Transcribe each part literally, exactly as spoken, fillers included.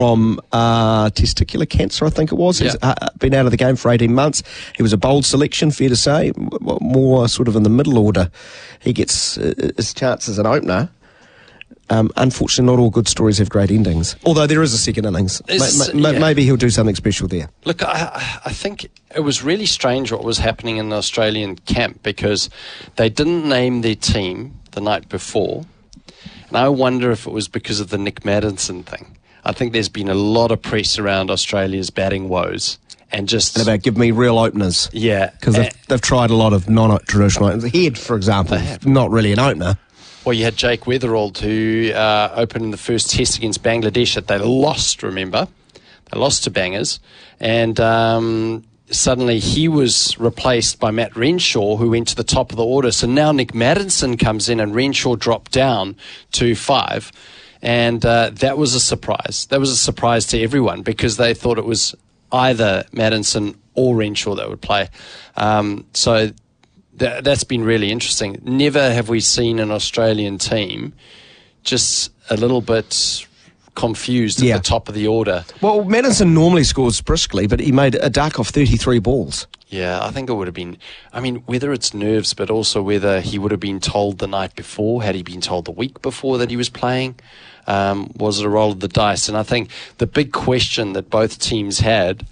from uh, testicular cancer, I think it was. He's yeah. uh, been out of the game for eighteen months. He was a bold selection, fair to say, more sort of in the middle order. He gets uh, his chance as an opener. Um, unfortunately, not all good stories have great endings. Although there is a second innings. Ma- ma- yeah. Maybe he'll do something special there. Look, I, I think it was really strange what was happening in the Australian camp, because they didn't name their team the night before. And I wonder if it was because of the Nick Maddinson thing. I think there's been a lot of press around Australia's batting woes. And just and about give me real openers. Yeah. Because they've, they've tried a lot of non-traditional openers. Head, for example, not really an opener. Well, you had Jake Weatherald, who uh, opened in the first test against Bangladesh that they lost, remember? They lost to Bangers. And um, suddenly he was replaced by Matt Renshaw, who went to the top of the order. So now Nick Maddinson comes in and Renshaw dropped down to five. And uh, that was a surprise. That was a surprise to everyone, because they thought it was either Maddinson or Renshaw that would play. Um, so... Th- that's been really interesting. Never have we seen an Australian team just a little bit confused at yeah. the top of the order. Well, Maddinson normally scores briskly, but he made a duck off thirty-three balls. Yeah, I think it would have been... I mean, whether it's nerves, but also whether he would have been told the night before, had he been told the week before that he was playing, um, was it a roll of the dice? And I think the big question that both teams had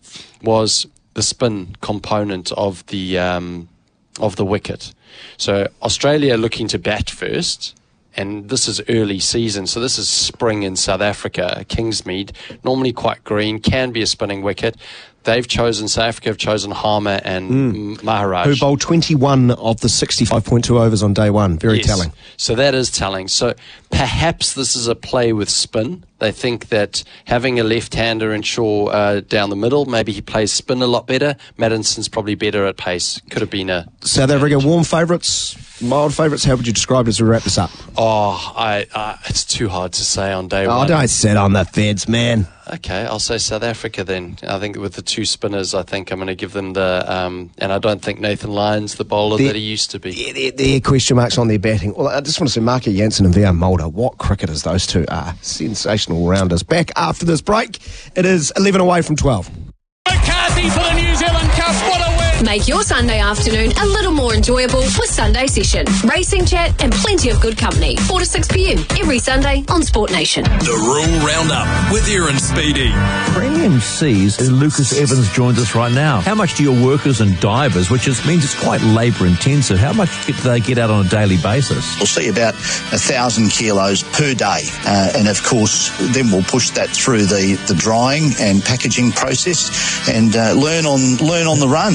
was the spin component of the... Um, of the wicket. So Australia looking to bat first, and this is early season, so this is spring in South Africa. Kingsmead, normally quite green, can be a spinning wicket. They've chosen, South Africa have chosen Harmer and mm. Maharaj. Who bowled twenty-one of the sixty-five point two overs on day one. Very yes. telling. So that is telling. So perhaps this is a play with spin. They think that having a left-hander and Shaw uh, down the middle, maybe he plays spin a lot better. Maddinson's probably better at pace. Could have been a... South Africa, warm favourites, mild favourites. How would you describe it as we wrap this up? Oh, I, uh, it's too hard to say on day oh, one. Oh, don't sit on the fence, man. Okay, I'll say South Africa then. I think with the two spinners, I think I'm going to give them the... Um, and I don't think Nathan Lyon's the bowler they're, that he used to be. They're, they're question marks on their batting. Well, I just want to say Marco Jansen and V R Mulder, what cricketers those two are. Sensational all-rounders. Back after this break. It is eleven away from twelve. McCarthy for the New Zealand Cup. What a win! Make your Sunday afternoon a little more enjoyable with Sunday Session. Racing chat and plenty of good company. four to six p.m. every Sunday on Sport Nation. The Rural Roundup with Aaron Speedy. For A M Cs, Lucas Evans joins us right now. How much do your workers and divers, which is, means it's quite labour intensive, how much do they get out on a daily basis? We'll see about a thousand kilos per day. Uh, and of course, then we'll push that through the, the drying and packaging process and uh, learn on learn on the run.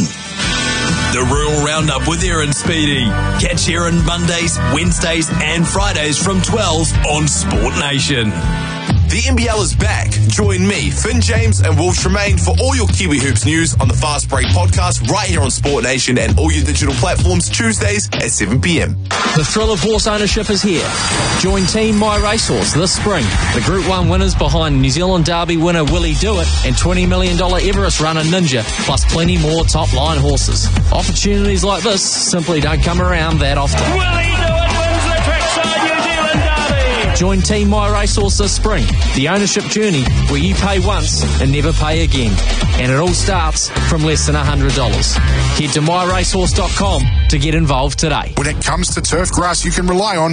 The Rural Roundup with Aaron Speedy. Catch Aaron Mondays, Wednesdays and Fridays from twelve on Sport Nation. The N B L is back. Join me, Finn James and Wolf Tremaine for all your Kiwi Hoops news on the Fast Break podcast right here on Sport Nation and all your digital platforms Tuesdays at seven p.m. The thrill of horse ownership is here. Join Team My Racehorse this spring. The Group one winners behind New Zealand Derby winner Willie Dewitt and twenty million dollars Everest runner Ninja, plus plenty more top-line horses. Opportunities like this simply don't come around that often. Willie Dewitt wins the Trackside New Zealand Derby. Join Team My Racehorse this spring. The ownership journey where you pay once and never pay again. And it all starts from less than one hundred dollars. Head to my racehorse dot com to get involved today. When it comes to turf grass, you can rely on